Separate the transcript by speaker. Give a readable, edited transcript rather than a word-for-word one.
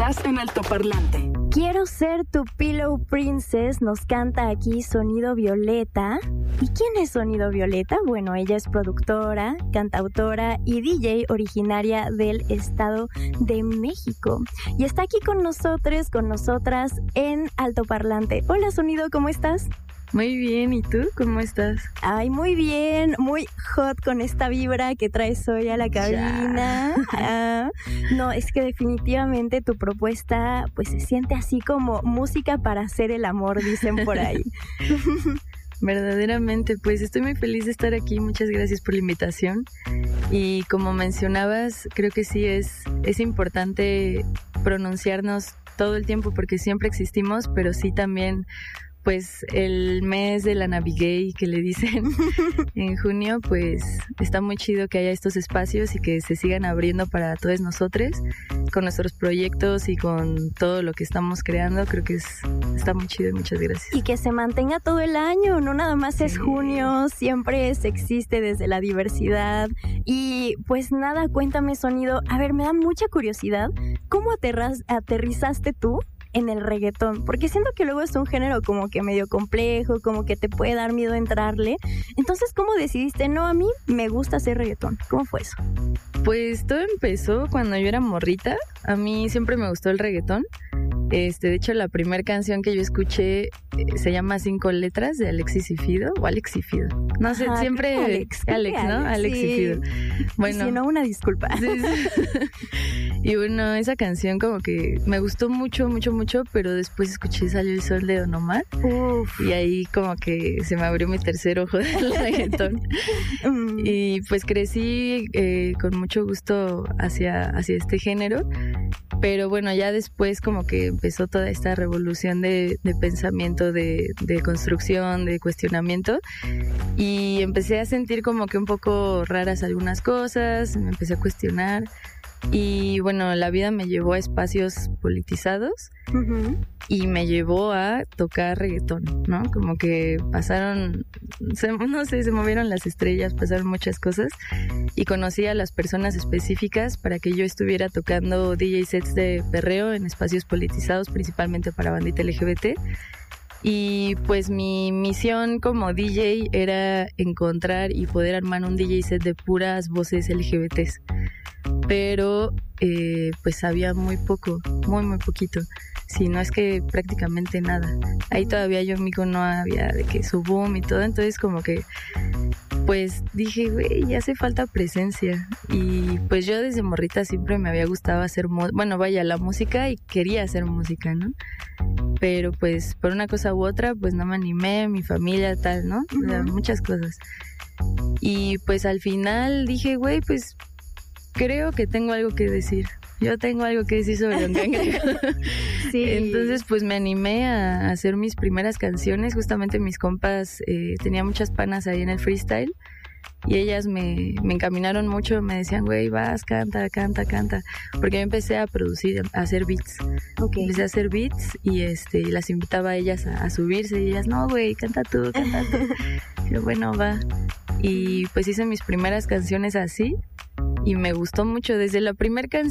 Speaker 1: Estás en Altoparlante.
Speaker 2: Quiero ser tu Pillow Princess, nos canta aquí Sonido Violeta. ¿Y quién es Sonido Violeta? Bueno, ella es productora, cantautora y DJ originaria del Estado de México. Y está aquí con nosotros, con nosotras en Altoparlante. Hola Sonido, ¿cómo estás?
Speaker 3: Muy bien, ¿y tú cómo estás?
Speaker 2: Ay, muy bien, muy hot con esta vibra que traes hoy a la cabina. No, es que definitivamente tu propuesta pues se siente así como música para hacer el amor, dicen por ahí.
Speaker 3: Verdaderamente, pues estoy muy feliz de estar aquí, muchas gracias por la invitación. Y como mencionabas, creo que sí es importante pronunciarnos todo el tiempo porque siempre existimos, pero sí también pues el mes de la Navigay que le dicen en junio, pues está muy chido que haya estos espacios y que se sigan abriendo para todos nosotros con nuestros proyectos y con todo lo que estamos creando. Creo que está muy chido y muchas gracias.
Speaker 2: Y que se mantenga todo el año, no nada más es junio, siempre se existe desde la diversidad. Y pues nada, cuéntame Sonido, a ver, me da mucha curiosidad, ¿cómo aterrizaste tú en el reggaetón? Porque siento que luego es un género como que medio complejo, como que te puede dar miedo entrarle. Entonces, ¿cómo decidiste? No, a mí me gusta hacer reggaetón. ¿Cómo fue eso?
Speaker 3: Pues todo empezó cuando yo era morrita. A mí siempre me gustó el reggaetón. De hecho, la primera canción que yo escuché se llama 5 letras de Alexis y Fido, o Alex y Fido. No sé, siempre Alex, ¿no? Alex
Speaker 2: sí.
Speaker 3: y Fido.
Speaker 2: Bueno, si no, una disculpa.
Speaker 3: Sí. Y bueno, esa canción como que me gustó mucho, pero después escuché Salió el Sol de Don Omar.
Speaker 2: Uf.
Speaker 3: Y ahí como que se me abrió mi tercer ojo del reggaetón. Y pues crecí con mucho gusto hacia este género. Pero bueno, ya después como que empezó toda esta revolución de pensamiento, de construcción, de cuestionamiento. Y empecé a sentir como que un poco raras algunas cosas, me empecé a cuestionar. Y bueno, la vida me llevó a espacios politizados y me llevó a tocar reggaetón, ¿no? Como que se movieron las estrellas, pasaron muchas cosas y conocí a las personas específicas para que yo estuviera tocando DJ sets de perreo en espacios politizados, principalmente para bandita LGBT. Y pues mi misión como DJ era encontrar y poder armar un DJ set de puras voces LGBTs. Pero pues había muy poco, muy poquito, si no es que prácticamente nada. Ahí todavía yo en México no había de que su boom y todo, entonces como que pues dije, güey, ya hace falta presencia. Y pues yo desde morrita siempre me había gustado hacer la música y quería hacer música, ¿no? Pero pues por una cosa u otra pues no me animé, mi familia tal, ¿no? O sea, muchas cosas. Y pues al final dije, güey, pues creo que tengo algo que decir. Yo tengo algo que decir sobre Don Cangrejo.
Speaker 2: Sí.
Speaker 3: Entonces pues me animé a hacer mis primeras canciones. Justamente mis compas, tenía muchas panas ahí en el freestyle y ellas me encaminaron mucho, me decían, güey, vas, canta. Porque yo empecé a producir, a hacer beats.
Speaker 2: Okay.
Speaker 3: Empecé a hacer beats y las invitaba a ellas a subirse y ellas, no, güey, canta tú. Yo, bueno, va. Y pues hice mis primeras canciones así y me gustó mucho. Desde la primera canción